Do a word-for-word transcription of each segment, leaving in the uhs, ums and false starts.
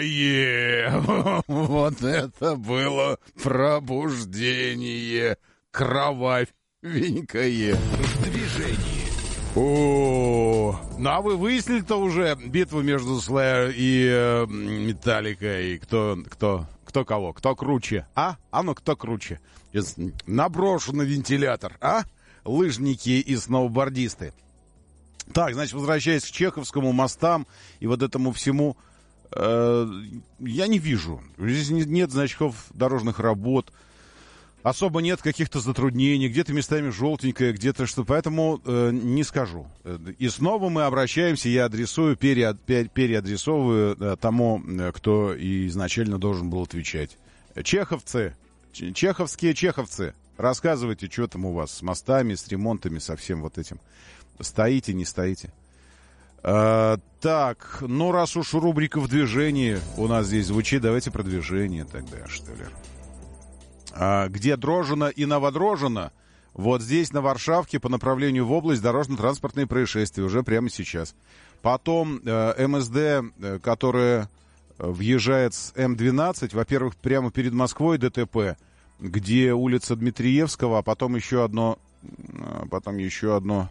Е, вот это было пробуждение, кровавенькое. В движении. О, ну а вы выяснили-то уже битву между Slayer и э, Metallica, и кто, кто, кто кого, кто круче, а? А ну кто круче? Сейчас наброшу на вентилятор, а? Лыжники и сноубордисты. Так, значит, возвращаясь к Чеховскому, мостам и вот этому всему, э, я не вижу. Здесь нет значков дорожных работ, особо нет каких-то затруднений, где-то местами желтенькое, где-то что. Поэтому э, не скажу. И снова мы обращаемся, я адресую, пере, переадресовываю э, тому, кто изначально должен был отвечать. Чеховцы, чеховские чеховцы, рассказывайте, что там у вас с мостами, с ремонтами, со всем вот этим. Стоите, не стоите. А, так, ну раз уж рубрика «В движении» у нас здесь звучит, давайте про движение тогда, что ли. А, где Дрожжино и Новодрожжино, вот здесь, на Варшавке, по направлению в область, дорожно-транспортные происшествия уже прямо сейчас. Потом э, эм эс дэ, э, которая въезжает с эм двенадцать, во-первых, прямо перед Москвой ДТП, где улица Дмитриевского, а потом еще одно, а потом еще одно...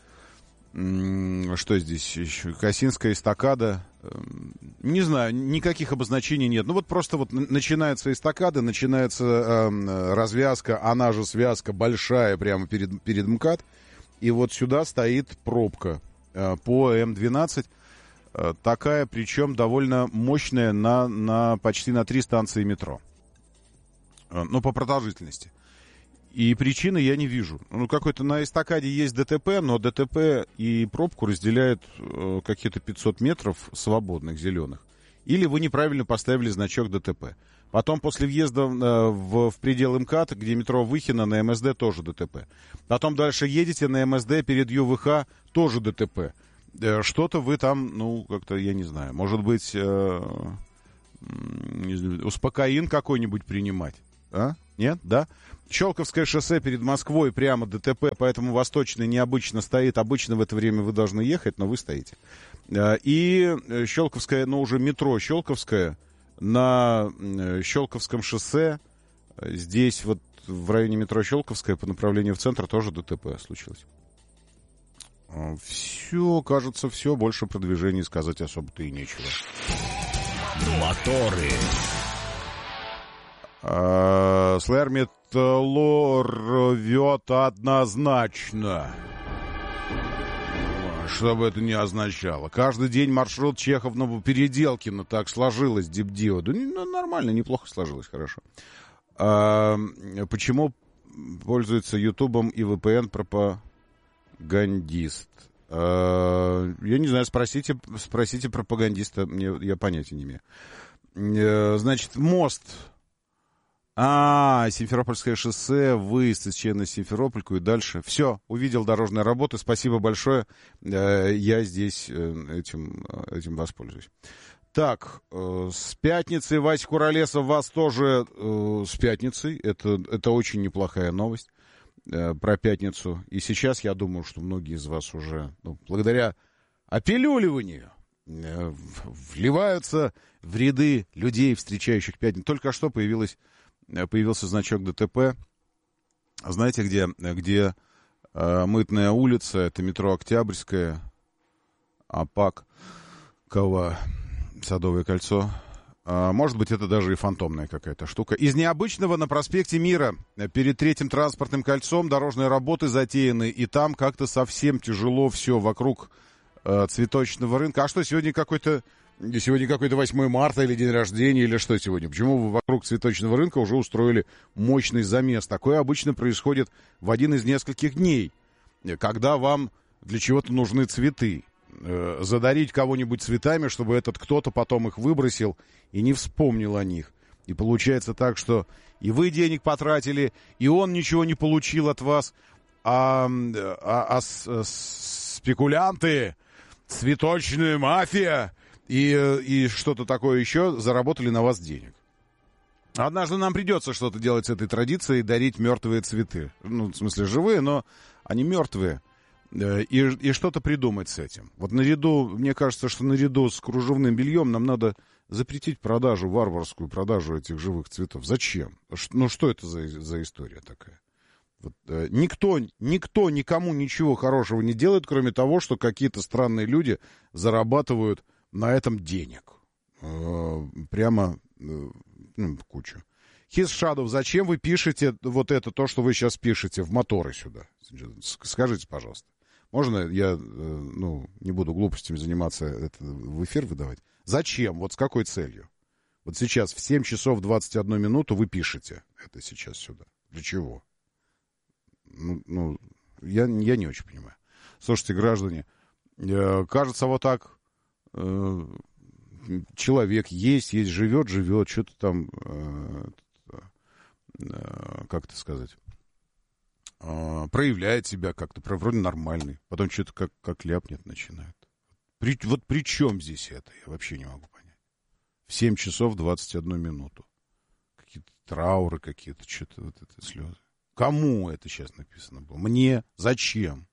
Что здесь еще? Косинская эстакада. Не знаю, никаких обозначений нет. Ну вот просто вот начинается эстакада, начинается э, развязка, она же связка большая прямо перед, перед МКАД. И вот сюда стоит пробка э, по эм двенадцать. Э, такая, причем довольно мощная, на, на, почти на три станции метро. Э, ну, по продолжительности. И причины я не вижу. Ну, какой-то на эстакаде есть ДТП, но ДТП и пробку разделяют э, какие-то пятьсот метров свободных, зеленых. Или вы неправильно поставили значок ДТП. Потом после въезда э, в, в предел МКАД, где метро Выхино, на эм эс дэ тоже ДТП. Потом дальше едете на эм эс дэ перед ю вэ ха, тоже ДТП. Э, что-то вы там, ну, как-то, я не знаю, может быть, э, не знаю, успокоин какой-нибудь принимать. А? Нет? Да? Щелковское шоссе перед Москвой, прямо ДТП, поэтому Восточный необычно стоит. Обычно в это время вы должны ехать, но вы стоите. И Щелковское, ну уже метро Щелковское, на Щелковском шоссе, здесь вот в районе метро Щелковское по направлению в центр тоже ДТП случилось. Все, кажется, все. Больше про движение сказать особо-то и нечего. Моторы. Slayer Metalor рвет однозначно. Что бы это ни означало. Каждый день маршрут Чехов-Новопеределкино. Так сложилось, Дипдио. Да ну, нормально, неплохо сложилось, хорошо. А, почему пользуется Ютубом и вэ пэ эн пропагандист? А, я не знаю, спросите, спросите пропагандиста. Мне, я понятия не имею. А, значит, мост... А, Симферопольское шоссе, выезд из Чечни на Симферопольку и дальше. Все, увидел дорожные работы, спасибо большое. Я здесь этим, этим воспользуюсь. Так, с пятницей, Вася Куролесов, вас тоже с пятницей. Это, это очень неплохая новость про пятницу. И сейчас я думаю, что многие из вас уже, ну, благодаря опилюливанию, вливаются в ряды людей, встречающих пятницу. Только что появилась Появился значок ДТП. Знаете, где? Где э, Мытная улица, это метро Октябрьская, АПАК, Кова, Садовое кольцо. А, может быть, это даже и фантомная какая-то штука. Из необычного на проспекте Мира перед Третьим транспортным кольцом дорожные работы затеяны, и там как-то совсем тяжело все вокруг э, цветочного рынка. А что, сегодня какой-то... Сегодня какой-то восьмое марта или день рождения, или что сегодня? Почему вы вокруг цветочного рынка уже устроили мощный замес? Такое обычно происходит в один из нескольких дней, когда вам для чего-то нужны цветы. Задарить кого-нибудь цветами, чтобы этот кто-то потом их выбросил и не вспомнил о них. И получается так, что и вы денег потратили, и он ничего не получил от вас, а, а, а с, с, спекулянты, цветочная мафия... И, и что-то такое еще заработали на вас денег. Однажды нам придется что-то делать с этой традицией, дарить мертвые цветы. Ну, в смысле, живые, но они мертвые. И, и что-то придумать с этим. Вот наряду, мне кажется, что наряду с кружевным бельем нам надо запретить продажу, варварскую продажу этих живых цветов. Зачем? Ну, что это за, за история такая? Вот, э, никто, никто никому ничего хорошего не делает, кроме того, что какие-то странные люди зарабатывают на этом денег. Э, прямо э, ну, кучу. His Shadow, зачем вы пишете вот это, то, что вы сейчас пишете, в моторы сюда? Скажите, пожалуйста. Можно я, ну, не буду глупостями заниматься, это в эфир выдавать? Зачем? Вот с какой целью? Вот сейчас в семь часов двадцать одну минуту вы пишете это сейчас сюда. Для чего? Ну, ну я, я не очень понимаю. Слушайте, граждане, э, кажется, вот так э, человек есть, есть, живет, живет, что-то там... Э, как это сказать, проявляет себя как-то, вроде нормальный, потом что-то как, как ляпнет начинает. При, вот при чем здесь это, я вообще не могу понять. В семь часов двадцать одну минуту. Какие-то трауры какие-то, что-то вот это слезы. Кому это сейчас написано было? Мне? Зачем?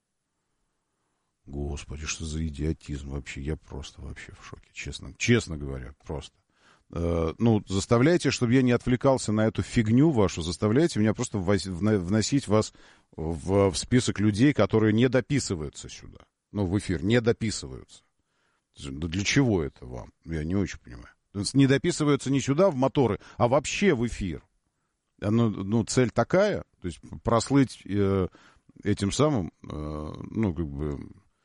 Господи, что за идиотизм вообще, я просто вообще в шоке, честно, честно говоря, просто. Ну, заставляйте, чтобы я не отвлекался на эту фигню вашу, заставляйте меня просто вносить вас в, в список людей, которые не дописываются сюда. Ну, в эфир, не дописываются. Для чего это вам? Я не очень понимаю. Не дописываются не сюда, в моторы, а вообще в эфир. Ну, ну цель такая, то есть прослыть э, этим самым, э, ну, как бы...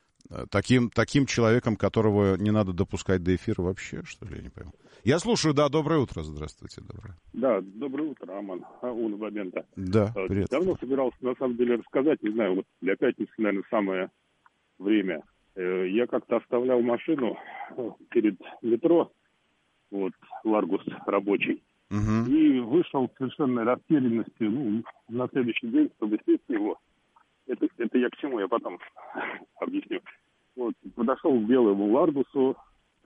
Таким, таким человеком, которого не надо допускать до эфира вообще, что ли, я не пойму. Я слушаю, да, доброе утро, здравствуйте, доброе. Да, доброе утро, Роман, Уна Бабенко. Да, привет. Давно собирался, на самом деле, рассказать, не знаю, вот для пятницы, наверное, самое время. Я как-то оставлял машину перед метро, вот, Ларгус рабочий, угу. И вышел в совершенной растерянности, ну, на следующий день, чтобы сесть в него. Это, это я к чему, я потом объясню. Вот, подошел к белому Ларгусу,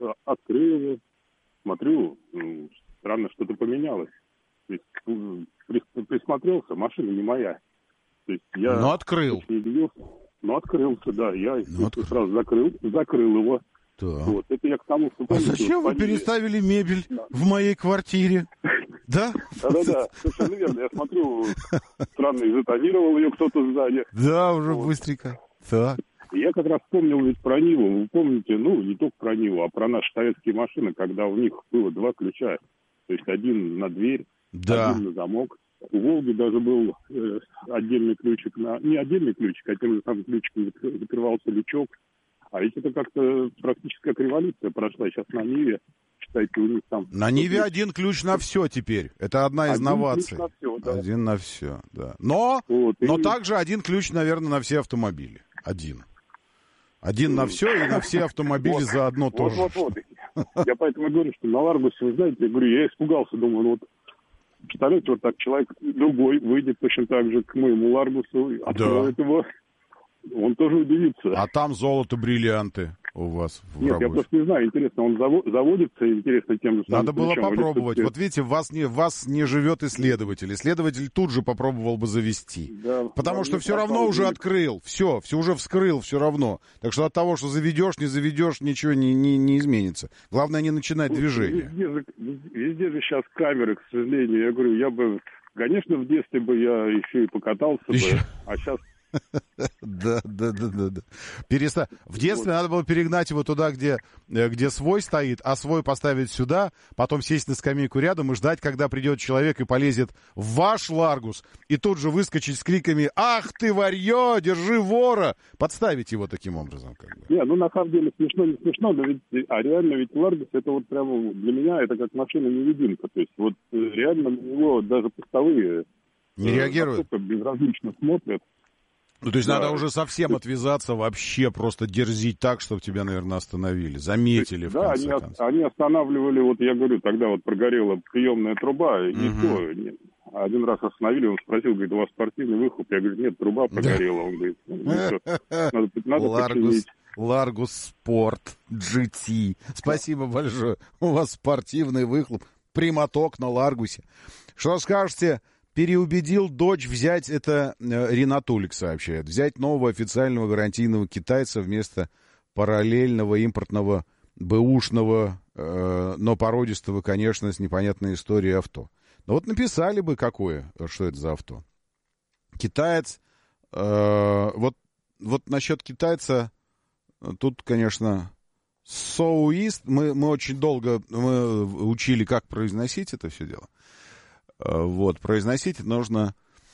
открыл его, смотрю, ну, странно, что-то поменялось. То есть, присмотрелся, машина не моя. То есть я... Но открыл. Но открылся, да. Я открыл. Сразу закрыл, закрыл его. Да. Вот, это я к тому, что... А зачем вы переставили мебель да. в моей квартире? Да? Да-да-да, совершенно верно. Я смотрю, странно, изотонировал ее кто-то сзади. Да, уже вот. Быстренько. Так. Я как раз вспомнил ведь про Ниву. Вы помните, ну, не только про Ниву, а про наши советские машины, когда у них было два ключа. То есть один на дверь, да. один на замок. У Волги даже был э, отдельный ключик на... Не отдельный ключик, а тем же самым ключиком закрывался лючок. А ведь это как-то практически как революция прошла сейчас на Ниве. Считайте, у них там... На Ниве один ключ на все теперь. Это одна из один новаций. Ключ на все, да. Один на все, да. Но, вот, но и... также один ключ, наверное, на все автомобили. Один. Один на все и на все автомобили заодно тоже. Вот, вот, вот. Я поэтому говорю, что на Ларгусе, вы знаете, я говорю, я испугался, думаю, ну вот, представляете, вот так человек другой выйдет точно так же к моему Ларгусу, откроет да. его, он тоже удивится. А там золото, бриллианты у вас в Нет, работе. Я просто не знаю, интересно, он заводится, интересно, тем же самым Надо было ключом, попробовать. Вот видите, в вас не, в вас не живет исследователь. Исследователь тут же попробовал бы завести. Да, Потому да, что все равно уже будет. Открыл. Все, все уже вскрыл, все равно. Так что от того, что заведешь, не заведешь, ничего не, не, не изменится. Главное, не начинать Слушай, движение. Везде же, везде же сейчас камеры, к сожалению. Я говорю, я бы, конечно, в детстве бы я еще и покатался еще. бы, а сейчас... Да, да, да, да, да. Переста... В детстве вот. Надо было перегнать его туда, где, где свой стоит, а свой поставить сюда, потом сесть на скамейку рядом и ждать, когда придет человек и полезет в ваш Ларгус, и тут же выскочить с криками «Ах ты, варьё, держи вора!» Подставить его таким образом. Как бы. Не, ну на самом деле смешно, не смешно, но ведь, а реально ведь Ларгус это вот прямо для меня это как машина-невидимка. То есть вот реально на него даже постовые не реагируют. Безразлично смотрят. Ну, то есть да. Надо уже совсем отвязаться, вообще просто дерзить так, чтобы тебя, наверное, остановили, заметили есть, в да, конце они, концов. они останавливали, вот я говорю, тогда вот прогорела приемная труба, и угу. никто, нет. Один раз остановили, он спросил, говорит, у вас спортивный выхлоп? Я говорю, нет, труба прогорела. Он говорит, ну, надо, надо починить. Ларгус Спорт джи ти. Спасибо большое. У вас спортивный выхлоп, прямоток на Ларгусе. Что скажете? Переубедил дочь взять, это Ренатулик сообщает, взять нового официального гарантийного китайца вместо параллельного импортного бэушного э, но породистого, конечно, с непонятной историей авто. Но вот написали бы какое, что это за авто. Китаец, э, вот, вот насчет китайца, тут, конечно, соуист, мы, мы очень долго мы учили, как произносить это все дело. Э, вот, произносить нужно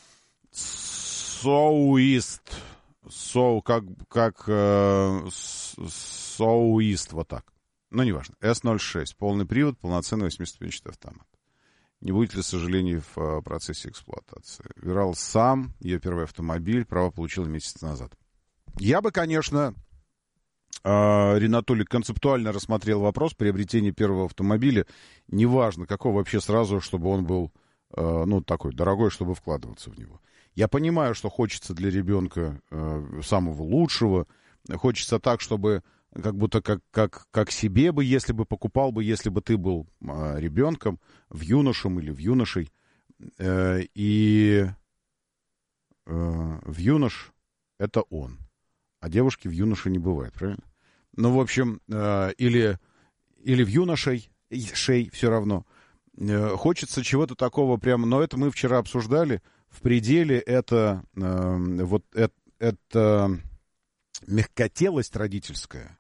соуист. Соу, как, как э, соуист, вот так. Ну, неважно. эс ноль шесть. Полный привод, полноценный восьмиступенчатый автомат. Не будет ли сожалений в э, процессе эксплуатации? Выбирал сам, ее первый автомобиль, права получил месяц назад. Я бы, конечно, э, Ринатуллик, концептуально рассмотрел вопрос приобретения первого автомобиля. Неважно, какого вообще сразу, чтобы он был, э, ну, такой дорогой, чтобы вкладываться в него. Я понимаю, что хочется для ребенка э, самого лучшего. Хочется так, чтобы как будто как, как, как себе бы, если бы покупал бы, если бы ты был э, ребенком, в юношем или в юношей. Э, и э, в юнош это он. А девушки в юноше не бывает, правильно? Ну, в общем, э, или, или в юношей, шей, все равно. Э, хочется чего-то такого прямо, но это мы вчера обсуждали. В пределе это, э, вот это, это мягкотелость родительская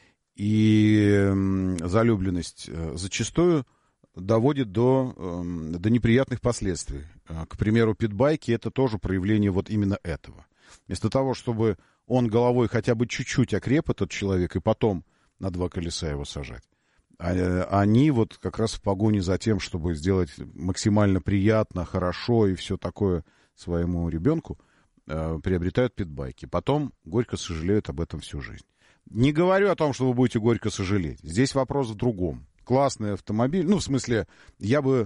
и э, залюбленность э, зачастую доводит до, э, до неприятных последствий. Э, к примеру, питбайки — это тоже проявление вот именно этого. Вместо того, чтобы он головой хотя бы чуть-чуть окреп, этот человек, и потом на два колеса его сажать, они вот как раз в погоне за тем, чтобы сделать максимально приятно, хорошо и все такое своему ребенку, э, приобретают питбайки. Потом горько сожалеют об этом всю жизнь. Не говорю о том, что вы будете горько сожалеть. Здесь вопрос в другом. Классный автомобиль. Ну, в смысле, я бы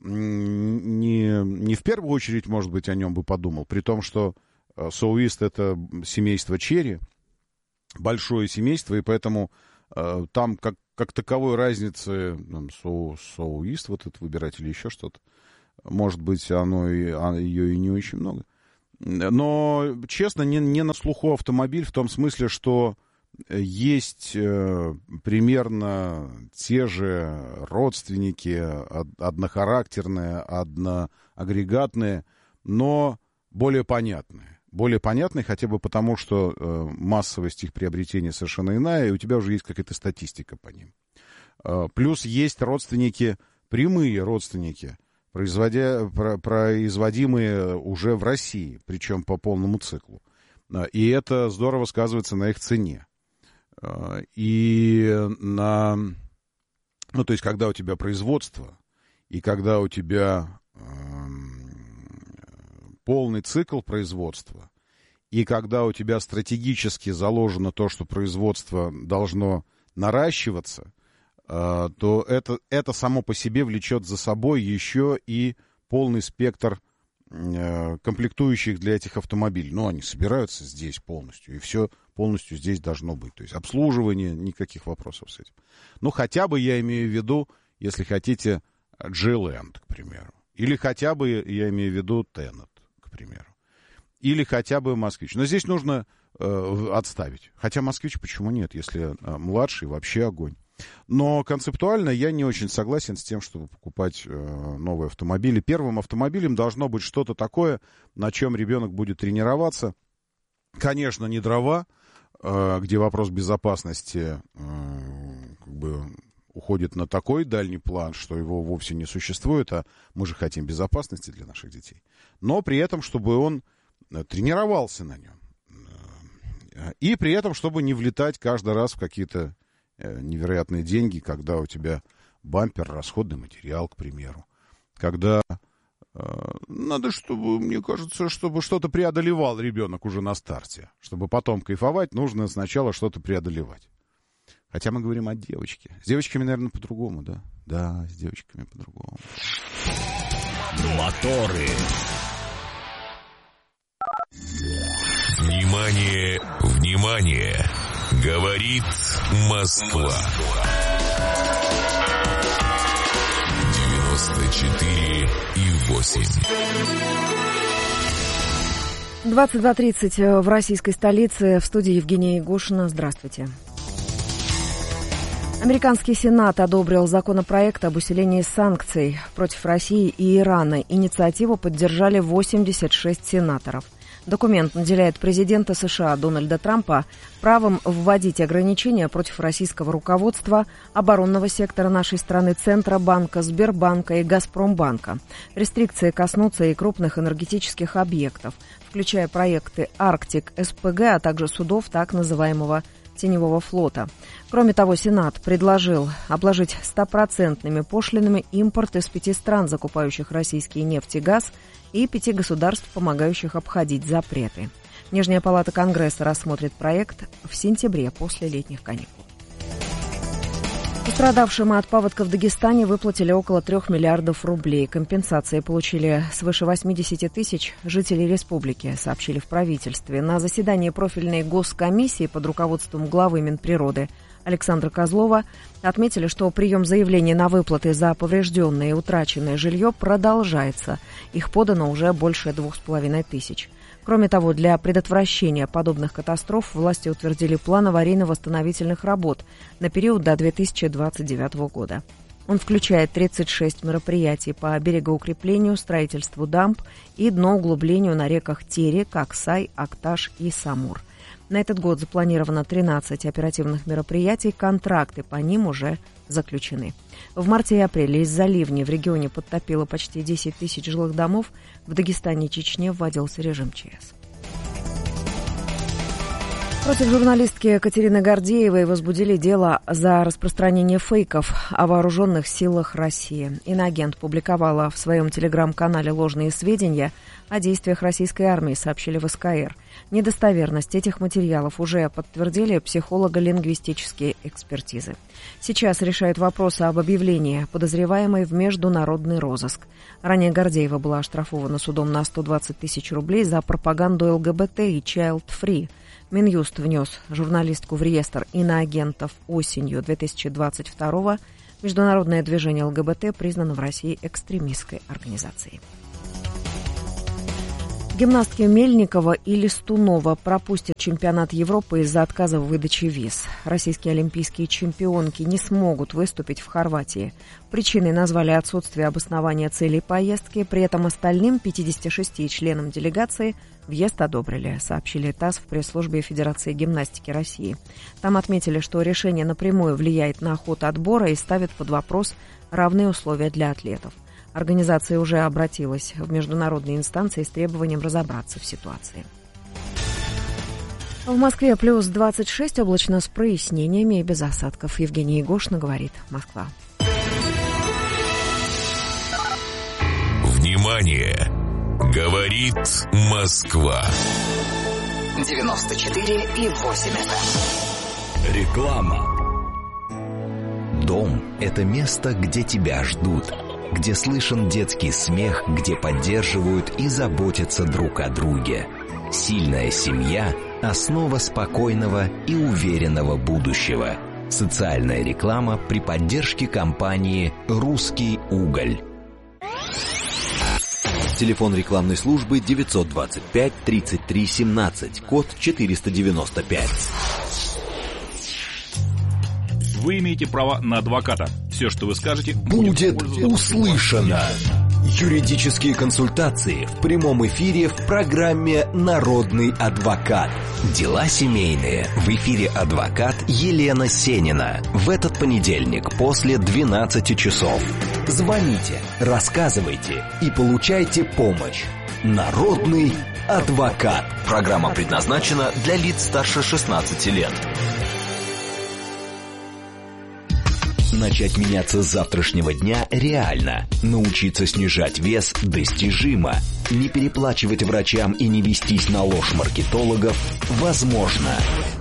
не, не в первую очередь, может быть, о нем бы подумал. При том, что соуист — это семейство Черри, большое семейство, и поэтому э, там как Как таковой разницы, ну, соу, соуист вот этот выбирать или еще что-то, может быть, оно и, а, ее и не очень много. Но, честно, не, не на слуху автомобиль в том смысле, что есть э, примерно те же родственники, од, однохарактерные, одноагрегатные, но более понятные. Более понятный хотя бы потому, что э, массовость их приобретения совершенно иная, и у тебя уже есть какая-то статистика по ним. Э, плюс есть родственники, прямые родственники, производя, про, производимые уже в России, причем по полному циклу. Э, и это здорово сказывается на их цене. Э, и на... Ну, то есть, когда у тебя производство, и когда у тебя... Э, полный цикл производства, и когда у тебя стратегически заложено то, что производство должно наращиваться, то это, это само по себе влечет за собой еще и полный спектр комплектующих для этих автомобилей. Ну, они собираются здесь полностью, и все полностью здесь должно быть. То есть обслуживание, никаких вопросов с этим. Ну, хотя бы я имею в виду, если хотите, G-Land, к примеру. Или хотя бы я имею в виду Tenet, к примеру. Или хотя бы Москвич. Но здесь нужно э, отставить. Хотя Москвич почему нет, если э, младший, вообще огонь. Но концептуально я не очень согласен с тем, чтобы покупать э, новые автомобили. Первым автомобилем должно быть что-то такое, на чем ребенок будет тренироваться. Конечно, не дрова, э, где вопрос безопасности э, как бы уходит на такой дальний план, что его вовсе не существует, а мы же хотим безопасности для наших детей. Но при этом, чтобы он тренировался на нем. И при этом, чтобы не влетать каждый раз в какие-то невероятные деньги, когда у тебя бампер, расходный материал, к примеру. Когда э, надо, чтобы, мне кажется, чтобы что-то преодолевал ребенок уже на старте. Чтобы потом кайфовать, нужно сначала что-то преодолевать. Хотя мы говорим о девочке. С девочками, наверное, по-другому, да? Да, с девочками по-другому. Моторы. Внимание, внимание! Говорит Москва. девяносто четыре и восемь. двадцать два тридцать в российской столице. В студии Евгения Егошина. Здравствуйте. Американский Сенат одобрил законопроект об усилении санкций против России и Ирана. Инициативу поддержали восемьдесят шесть сенаторов. Документ наделяет президента США Дональда Трампа правом вводить ограничения против российского руководства, оборонного сектора нашей страны, Центробанка, Сбербанка и Газпромбанка. Рестрикции коснутся и крупных энергетических объектов, включая проекты «Арктик», СПГ, а также судов так называемого теневого флота. Кроме того, Сенат предложил обложить стопроцентными пошлинами импорт из пяти стран, закупающих российский нефть и газ, и пяти государств, помогающих обходить запреты. Нижняя палата Конгресса рассмотрит проект в сентябре после летних каникул. Пострадавшим от паводка в Дагестане выплатили около трех миллиардов рублей. Компенсации получили свыше восемьдесят тысяч жителей республики, сообщили в правительстве. На заседании профильной госкомиссии под руководством главы Минприроды Александра Козлова отметили, что прием заявлений на выплаты за поврежденное и утраченное жилье продолжается. Их подано уже больше двух с половиной тысяч. Кроме того, для предотвращения подобных катастроф власти утвердили план аварийно-восстановительных работ на период до две тысячи двадцать девятого года. Он включает тридцать шесть мероприятий по берегоукреплению, строительству дамб и дноуглублению на реках Терек, Аксай, Акташ и Самур. На этот год запланировано тринадцать оперативных мероприятий, контракты по ним уже заключены. В марте и апреле из-за ливней в регионе подтопило почти десять тысяч жилых домов. В Дагестане и Чечне вводился режим ЧС. Против журналистки Катерины Гордеевой возбудили дело за распространение фейков о вооруженных силах России. Иноагент публиковала в своем телеграм-канале ложные сведения о действиях российской армии, сообщили в СКР. Недостоверность этих материалов уже подтвердили психолого-лингвистические экспертизы. Сейчас решают вопросы об объявлении подозреваемой в международный розыск. Ранее Гордеева была оштрафована судом на сто двадцать тысяч рублей за пропаганду ЛГБТ и Child Free. Минюст внес журналистку в реестр иноагентов осенью две тысячи двадцать второго. Международное движение ЛГБТ признано в России экстремистской организацией. Гимнастки Мельникова и Листунова пропустят чемпионат Европы из-за отказа в выдаче виз. Российские олимпийские чемпионки не смогут выступить в Хорватии. Причиной назвали отсутствие обоснования целей поездки. При этом остальным пятидесяти шести членам делегации въезд одобрили, сообщили ТАСС в пресс-службе Федерации гимнастики России. Там отметили, что решение напрямую влияет на ход отбора и ставит под вопрос равные условия для атлетов. Организация уже обратилась в международные инстанции с требованием разобраться в ситуации. В Москве плюс двадцать шесть, облачно с прояснениями и без осадков. Евгения Егошина говорит, Москва. Внимание! Говорит Москва. девяносто четыре и восемь эф эм. Реклама. Дом – это место, где тебя ждут, где слышен детский смех, где поддерживают и заботятся друг о друге. Сильная семья – основа спокойного и уверенного будущего. Социальная реклама при поддержке компании «Русский уголь». Телефон рекламной службы девятьсот двадцать пять тридцать три семнадцать, код четыреста девяносто пять. Вы имеете право на адвоката. Все, что вы скажете, будет услышано. Юридические консультации в прямом эфире в программе «Народный адвокат». Дела семейные. В эфире адвокат Елена Сенина. В этот понедельник после двенадцати часов. Звоните, рассказывайте и получайте помощь. «Народный адвокат». Программа предназначена для лиц старше шестнадцати лет. Начать меняться с завтрашнего дня реально. Научиться снижать вес достижимо. Не переплачивать врачам и не вестись на ложь маркетологов возможно.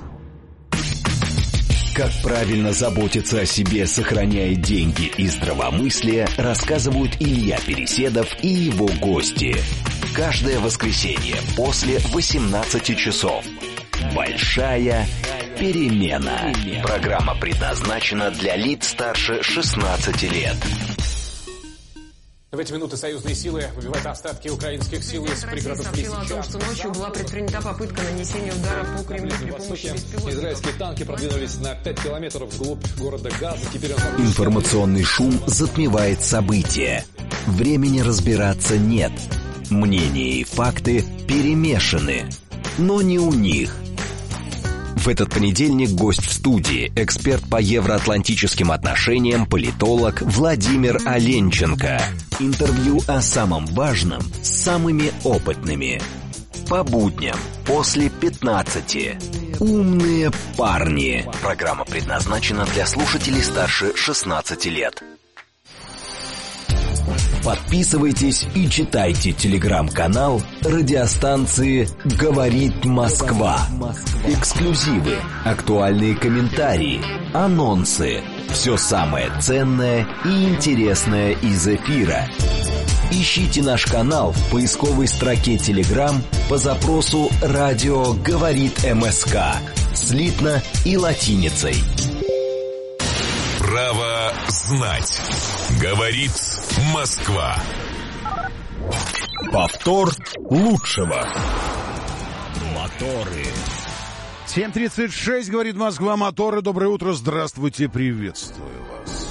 Как правильно заботиться о себе, сохраняя деньги и здравомыслие, рассказывают Илья Переседов и его гости. Каждое воскресенье после восемнадцати часов. Большая перемена. Программа предназначена для лиц старше шестнадцати лет. В эти минуты союзные силы выбивают остатки украинских сил из пригородов Лисичанска. сообщила о том, что ночью была предпринята попытка нанесения удара по Кремлю при помощи беспилотников. Израильские танки продвинулись на пять километров вглубь города Газа. Теперь он... Информационный шум затмевает события. Времени разбираться нет. Мнения и факты перемешаны. Но не у них. В этот понедельник гость в студии, эксперт по евроатлантическим отношениям, политолог Владимир Оленченко. Интервью о самом важном с самыми опытными. По будням после пятнадцати. Умные парни. Программа предназначена для слушателей старше шестнадцати лет. Подписывайтесь и читайте телеграм-канал радиостанции «Говорит Москва». Эксклюзивы, актуальные комментарии, анонсы. Все самое ценное и интересное из эфира. Ищите наш канал в поисковой строке Телеграм по запросу «Радио говорит МСК». Слитно и латиницей. Право знать. Говорит Москва. Повтор лучшего. Моторы. семь тридцать шесть, говорит Москва, моторы. Доброе утро, здравствуйте, приветствую вас.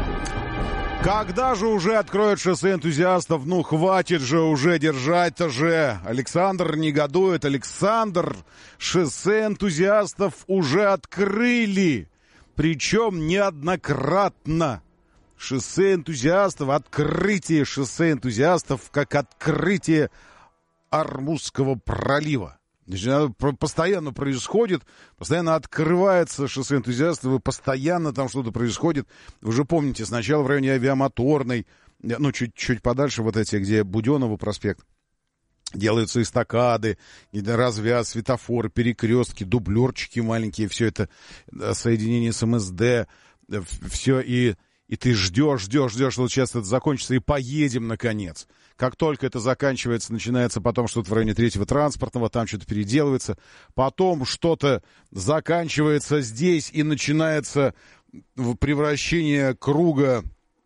Когда же уже откроют шоссе энтузиастов? Ну, хватит же уже держать-то же. Александр негодует. Александр, шоссе энтузиастов уже открыли. Причем неоднократно. Шоссе энтузиастов, открытие шоссе энтузиастов, как открытие Ормузского пролива. Значит, постоянно происходит, постоянно открывается шоссе энтузиастов, и постоянно там что-то происходит. Вы же помните, сначала в районе Авиамоторной, ну, чуть-чуть подальше, вот эти, где Буденного проспект, делаются эстакады, развяз, светофоры, перекрестки, дублерчики маленькие, все это соединение с МСД, все, и, и ты ждешь, ждешь, ждешь, что вот сейчас это закончится, и поедем, наконец. Как только это заканчивается, начинается потом что-то в районе третьего транспортного, там что-то переделывается, потом что-то заканчивается здесь, и начинается превращение круга,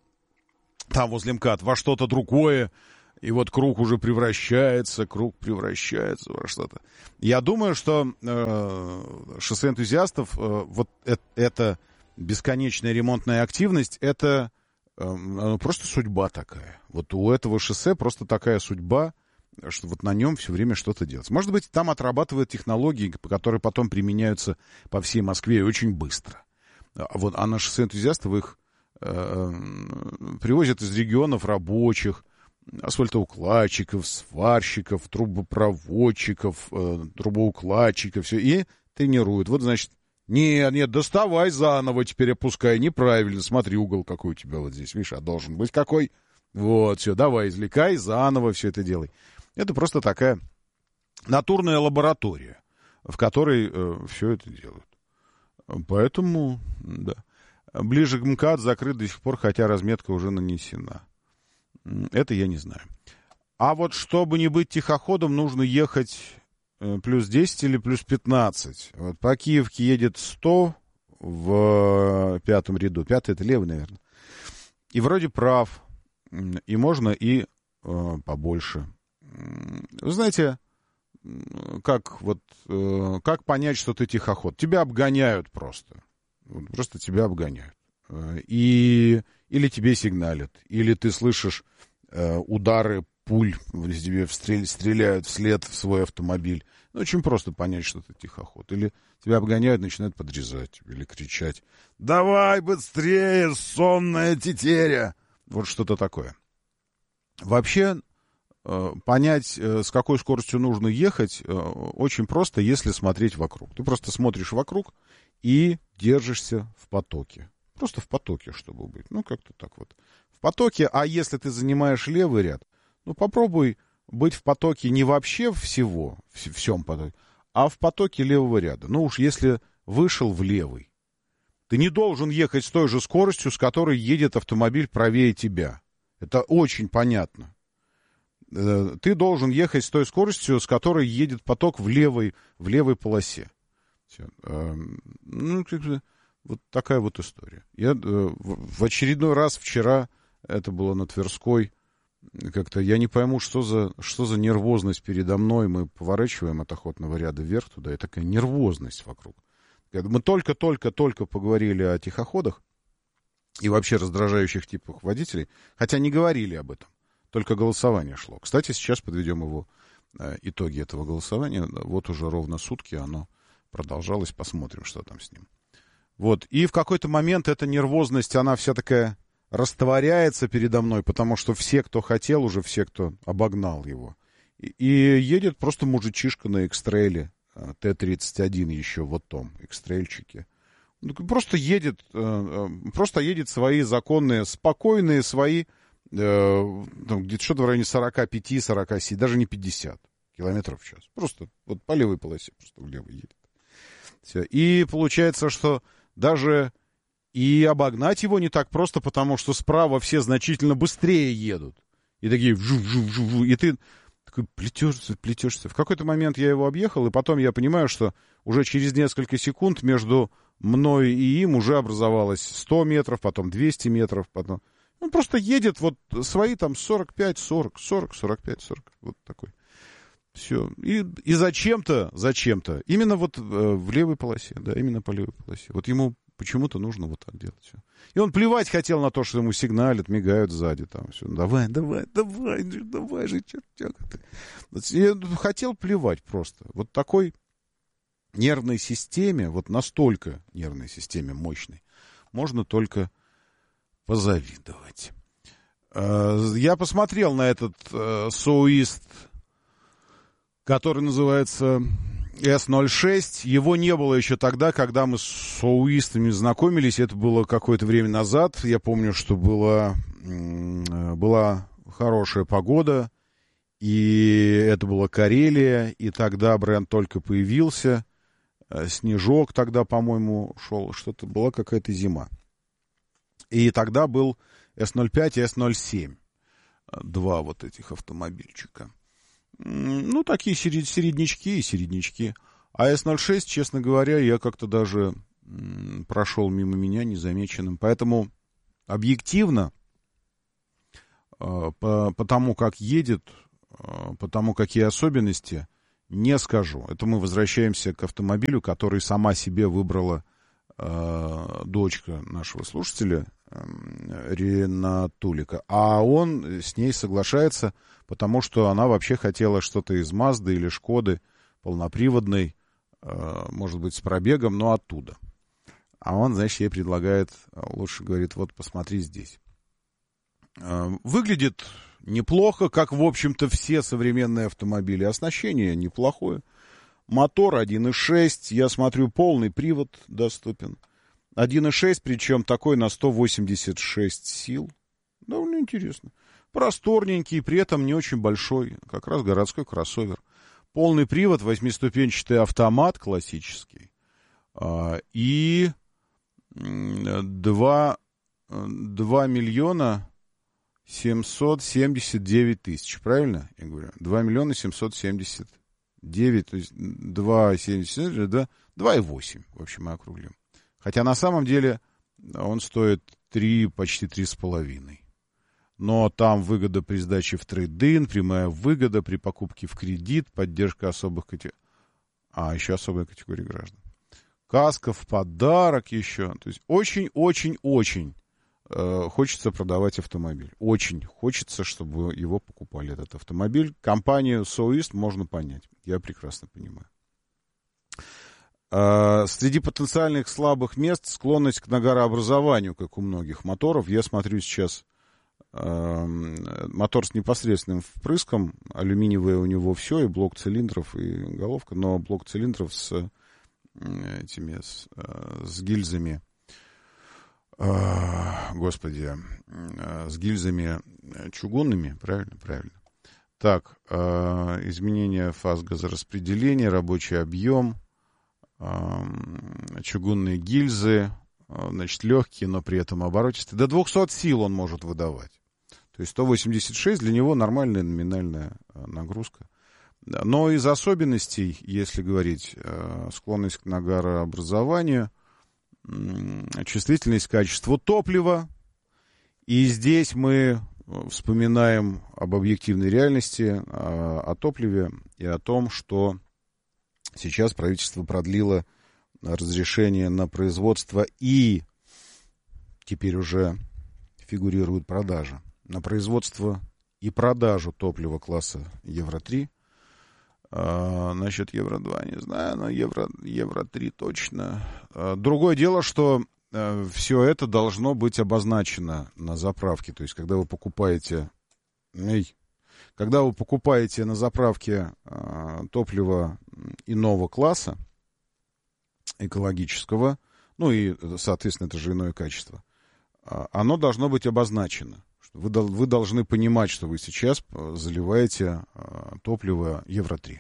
там возле МКАД, во что-то другое. И вот круг уже превращается, круг превращается во что-то. Я думаю, что э, шоссе энтузиастов, э, вот э, это бесконечная ремонтная активность, это э, просто судьба такая. Вот у этого шоссе просто такая судьба, что вот на нем все время что-то делать. Может быть, там отрабатывают технологии, которые потом применяются по всей Москве и очень быстро. А, вот, а на шоссе энтузиастов их э, привозят из регионов рабочих, асфальтоукладчиков, сварщиков, трубопроводчиков, э, трубоукладчиков, все, и тренируют. Вот, значит, нет, нет, доставай заново, теперь опускай, неправильно, смотри, угол какой у тебя вот здесь, видишь, а должен быть какой. Вот, все, давай, извлекай, заново все это делай. Это просто такая натурная лаборатория, в которой э, все это делают. Поэтому, да, ближе к МКАД закрыт до сих пор, хотя разметка уже нанесена. Это я не знаю. А вот чтобы не быть тихоходом, нужно ехать плюс десять или плюс пятнадцать. Вот по Киевке едет сто в пятом ряду. Пятый — это левый, наверное. И вроде прав. И можно и э, побольше. Вы знаете, как, вот, э, как понять, что ты тихоход? Тебя обгоняют просто. Просто тебя обгоняют. И... Или тебе сигналят, или ты слышишь э, удары пуль, тебе встрель, стреляют вслед в свой автомобиль. Ну, очень просто понять, что ты тихоход. Или тебя обгоняют, начинают подрезать, или кричать: «Давай быстрее, сонная тетеря!» Вот что-то такое. Вообще, э, понять, э, с какой скоростью нужно ехать, э, очень просто, если смотреть вокруг. Ты просто смотришь вокруг и держишься в потоке. Просто в потоке, чтобы быть. Ну, как-то так вот. В потоке, а если ты занимаешь левый ряд, ну, попробуй быть в потоке не вообще всего, в всем потоке, а в потоке левого ряда. Ну, уж если вышел в левый, ты не должен ехать с той же скоростью, с которой едет автомобиль правее тебя. Это очень понятно. Ты должен ехать с той скоростью, с которой едет поток в левой, в левой полосе. Все. Ну, вот такая вот история. Я э, в очередной раз вчера, это было на Тверской, как-то я не пойму, что за, что за нервозность передо мной. Мы поворачиваем от охотного ряда вверх туда, и такая нервозность вокруг. Мы только-только-только поговорили о тихоходах и вообще раздражающих типах водителей, хотя не говорили об этом, только голосование шло. Кстати, сейчас подведем его э, итоги этого голосования. Вот уже ровно сутки оно продолжалось, посмотрим, что там с ним. Вот, и в какой-то момент эта нервозность, она вся такая растворяется передо мной, потому что все, кто хотел, уже все, кто обогнал его. И, и едет просто мужичишка на экстрейле, Т тридцать один еще вот том, экстрейльчике. Просто едет, просто едет свои законные, спокойные свои, где-то что-то в районе сорок пять сорок семь, даже не пятьдесят километров в час. Просто вот по левой полосе, просто влево едет. Все. И получается, что даже и обогнать его не так просто, потому что справа все значительно быстрее едут. И такие вжу-вжу-вжу, и ты такой плетешься, плетешься. В какой-то момент я его объехал, и потом я понимаю, что уже через несколько секунд между мной и им уже образовалось сто метров, потом двести метров, потом... Он просто едет вот свои там сорок пять сорок, сорок сорок пять сорок, вот такой. Все. И, и зачем-то, зачем-то, именно вот э, в левой полосе, да, именно по левой полосе. Вот ему почему-то нужно вот так делать все. И он плевать хотел на то, что ему сигналят, мигают сзади там все. Давай, давай, давай, давай же, чертяка ты. Я хотел плевать просто. Вот такой нервной системе, вот настолько нервной системе мощной, можно только позавидовать. Я посмотрел на этот соуист, который называется эс ноль шесть. Его не было еще тогда, когда мы с соуистами знакомились. Это было какое-то время назад. Я помню, что была, была хорошая погода, и это была Карелия, и тогда бренд только появился. Снежок тогда, по-моему, шел. Что-то была какая-то зима. И тогда был эс ноль пять и эс ноль семь. Два вот этих автомобильчика. Ну, такие середнячки и середнячки. А эс ноль шесть, честно говоря, я как-то даже прошел мимо меня незамеченным. Поэтому объективно, по, по тому, как едет, по тому, какие особенности, не скажу. Это мы возвращаемся к автомобилю, который сама себе выбрала э, дочка нашего слушателя, э, Ренатулика. А он с ней соглашается, потому что она вообще хотела что-то из Мазды или Шкоды, полноприводной, э, может быть, с пробегом, но оттуда. А он, значит, ей предлагает, лучше говорит, вот посмотри здесь. Э, выглядит неплохо, как, в общем-то, все современные автомобили. Оснащение неплохое. Мотор один и шесть. Я смотрю, полный привод доступен. один и шесть, причем такой на сто восемьдесят шесть сил. Довольно интересно. Просторненький, при этом не очень большой. Как раз городской кроссовер. Полный привод, восьмиступенчатый автомат классический. И два миллиона семьсот семьдесят девять тысяч, правильно я говорю? два миллиона семьсот семьдесят девять, то есть два семьдесят, да, два и восемь, в общем, мы округлим. Хотя на самом деле он стоит три, почти три с половиной. Но там выгода при сдаче в трейд-ин, прямая выгода при покупке в кредит, поддержка особых категорий. А, еще особая категория граждан. Каска в подарок еще. То есть очень-очень-очень хочется продавать автомобиль. Очень хочется, чтобы его покупали, этот автомобиль. Компанию соуист можно понять. Я прекрасно понимаю. Среди потенциальных слабых мест склонность к нагорообразованию, как у многих моторов. Я смотрю сейчас мотор с непосредственным впрыском. Алюминиевое у него все, и блок цилиндров, и головка. Но блок цилиндров с этими, с, с гильзами, господи, с гильзами чугунными, правильно, правильно. Так, изменение фаз газораспределения, рабочий объем, чугунные гильзы, значит, легкие, но при этом оборотистые. До двухсот сил он может выдавать. То есть сто восемьдесят шесть для него нормальная номинальная нагрузка. Но из особенностей, если говорить, склонность к нагорообразованию, чувствительность к качеству топлива. И здесь мы вспоминаем об объективной реальности, о топливе и о том, что сейчас правительство продлило разрешение на производство и теперь уже фигурирует продажа. На производство и продажу топлива класса Евро-три. А, насчет Евро-два не знаю, но Евро, Евро-три точно. А, другое дело, что а, все это должно быть обозначено на заправке. То есть, когда вы покупаете... Эй, когда вы покупаете на заправке а, топливо иного класса, экологического, ну и, соответственно, это же иное качество, оно должно быть обозначено. Вы, вы должны понимать, что вы сейчас заливаете топливо Евро-три.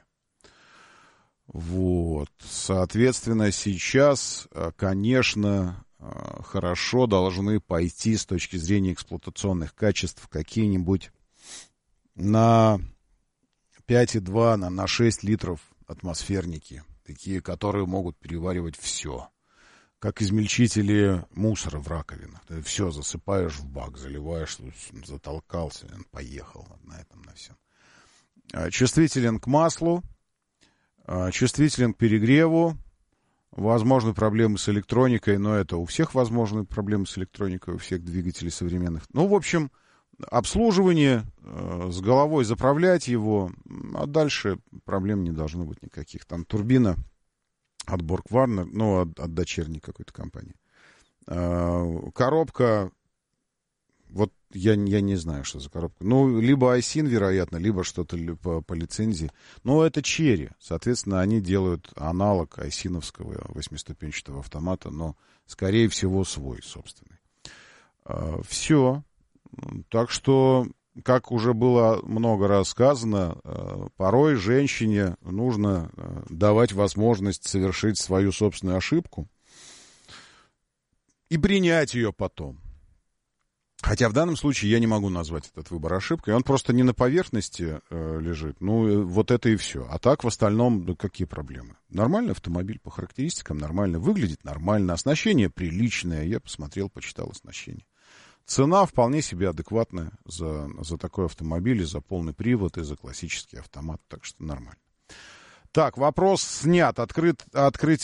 Вот. Соответственно, сейчас, конечно, хорошо должны пойти с точки зрения эксплуатационных качеств какие-нибудь на пять и два, на, на шесть литров атмосферники. Такие, которые могут переваривать все. Как измельчители мусора в раковинах. Ты все засыпаешь в бак, заливаешь, затолкался, поехал на этом, на всем. Чувствителен к маслу, чувствителен к перегреву. Возможны проблемы с электроникой, но это у всех возможны проблемы с электроникой, у всех двигателей современных. Ну, в общем, обслуживание, с головой заправлять его, а дальше проблем не должно быть никаких. Там турбина от Borg-Warner, ну, от, от дочерней какой-то компании. А, коробка, вот я, я не знаю, что за коробка. Ну, либо Айсин, вероятно, либо что-то по, по лицензии. Но это Черри. Соответственно, они делают аналог айсиновского восьмиступенчатого автомата, но, скорее всего, свой собственный. А, все. Так что, как уже было много раз сказано, порой женщине нужно давать возможность совершить свою собственную ошибку и принять ее потом. Хотя в данном случае я не могу назвать этот выбор ошибкой. Он просто не на поверхности лежит. Ну, вот это и все. А так, в остальном, ну, какие проблемы? Нормальный автомобиль по характеристикам, нормально выглядит, нормально. Оснащение приличное. Я посмотрел, почитал оснащение. Цена вполне себе адекватная за, за такой автомобиль, и за полный привод, и за классический автомат, так что нормально. Так, вопрос снят. Открыт, открыть